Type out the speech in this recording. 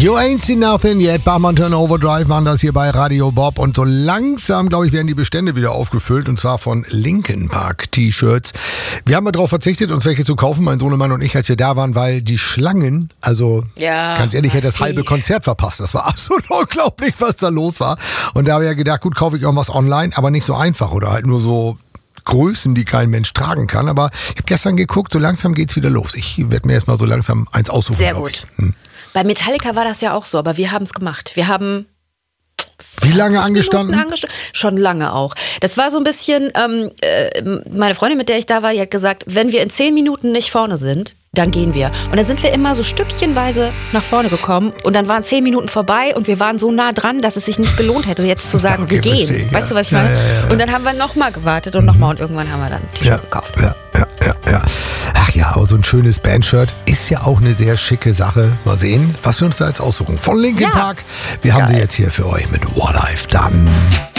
You ain't seen nothing yet. Bachmann Turner Overdrive waren das hier bei Radio Bob. Und so langsam, glaube ich, werden die Bestände wieder aufgefüllt. Und zwar von Linkin Park T-Shirts. Wir haben mal darauf verzichtet, uns welche zu kaufen, mein Sohnemann und ich, als wir da waren, weil die Schlangen, also ganz ehrlich, hätte das halbe Konzert verpasst. Das war absolut unglaublich, was da los war. Und da habe ich ja gedacht, gut, kaufe ich irgendwas online, aber nicht so einfach oder halt nur so Größen, die kein Mensch tragen kann. Aber ich habe gestern geguckt, so langsam geht's wieder los. Ich werde mir erstmal so langsam eins aussuchen. Sehr gut. Bei Metallica war das ja auch so, aber wir haben es gemacht. Wir haben wie lange angestanden? Schon lange auch. Das war so ein bisschen, meine Freundin, mit der ich da war, die hat gesagt, wenn wir in 10 Minuten nicht vorne sind, dann gehen wir. Und dann sind wir immer so stückchenweise nach vorne gekommen und dann waren 10 Minuten vorbei und wir waren so nah dran, dass es sich nicht gelohnt hätte, jetzt zu sagen, wir gehen. Verstehe, weißt du, was ich meine? Ja. Und dann haben wir nochmal gewartet und nochmal und irgendwann haben wir dann ein T-Shirt gekauft. Ja. Ach ja, aber so ein schönes Bandshirt ist ja auch eine sehr schicke Sache. Mal sehen, was wir uns da jetzt aussuchen. Von Linkin Park. Wir haben sie jetzt hier für euch mit What I've Done.